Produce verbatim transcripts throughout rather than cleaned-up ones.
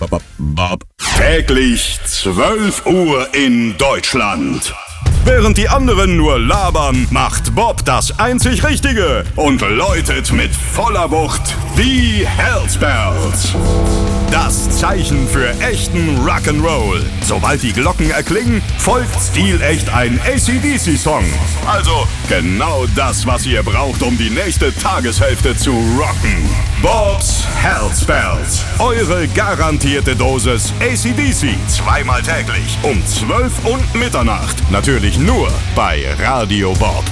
Bob. Täglich zwölf Uhr in Deutschland. Während die anderen nur labern, macht Bob das einzig Richtige und läutet mit voller Wucht die Hell's Bells. Das Zeichen für echten Rock'n'Roll. Sobald die Glocken erklingen, folgt stilecht ein A C D C-Song. Also genau das, was ihr braucht, um die nächste Tageshälfte zu rocken. Bob's Hell's Bells. Eure garantierte Dosis A C D C. Zweimal täglich um zwölf und Mitternacht. Natürlich nur bei Radio Bob.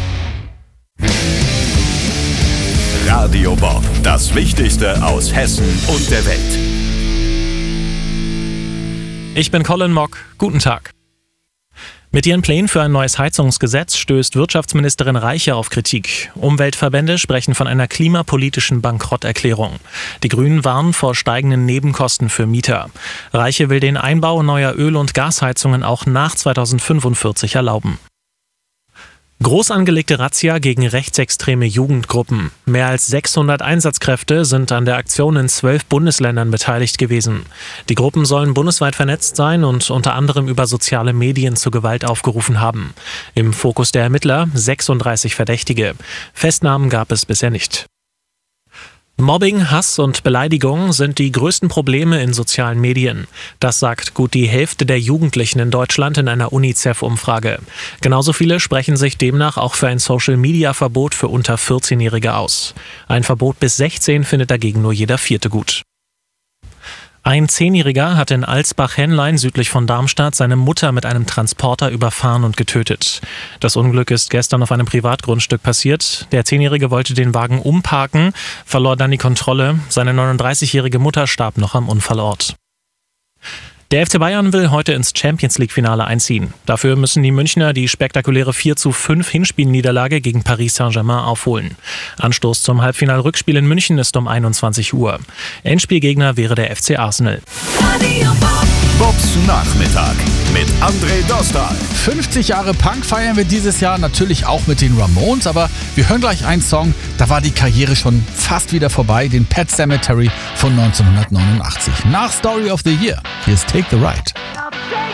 Radio Bob. Das Wichtigste aus Hessen und der Welt. Ich bin Colin Mock. Guten Tag. Mit ihren Plänen für ein neues Heizungsgesetz stößt Wirtschaftsministerin Reiche auf Kritik. Umweltverbände sprechen von einer klimapolitischen Bankrotterklärung. Die Grünen warnen vor steigenden Nebenkosten für Mieter. Reiche will den Einbau neuer Öl- und Gasheizungen auch nach zweitausendfünfundvierzig erlauben. Groß angelegte Razzia gegen rechtsextreme Jugendgruppen. Mehr als sechshundert Einsatzkräfte sind an der Aktion in zwölf Bundesländern beteiligt gewesen. Die Gruppen sollen bundesweit vernetzt sein und unter anderem über soziale Medien zu Gewalt aufgerufen haben. Im Fokus der Ermittler sechsunddreißig Verdächtige. Festnahmen gab es bisher nicht. Mobbing, Hass und Beleidigung sind die größten Probleme in sozialen Medien. Das sagt gut die Hälfte der Jugendlichen in Deutschland in einer UNICEF-Umfrage. Genauso viele sprechen sich demnach auch für ein Social-Media-Verbot für unter vierzehnjährige aus. Ein Verbot bis sechzehn findet dagegen nur jeder Vierte gut. Ein Zehnjähriger hat in Alsbach-Henlein südlich von Darmstadt seine Mutter mit einem Transporter überfahren und getötet. Das Unglück ist gestern auf einem Privatgrundstück passiert. Der Zehnjährige wollte den Wagen umparken, verlor dann die Kontrolle. Seine neununddreißigjährige Mutter starb noch am Unfallort. Der F C Bayern will heute ins Champions-League-Finale einziehen. Dafür müssen die Münchner die spektakuläre vier zu fünf Hinspielniederlage gegen Paris Saint-Germain aufholen. Anstoß zum Halbfinal-Rückspiel in München ist um einundzwanzig Uhr. Endspielgegner wäre der F C Arsenal. Bobs Nachmittag mit André Dostal. fünfzig Jahre Punk feiern wir dieses Jahr natürlich auch mit den Ramones, aber wir hören gleich einen Song, da war die Karriere schon fast wieder vorbei, den Pet Sematary von neunzehnhundertneunundachtzig. Nach Story of the Year, hier ist Take the Ride.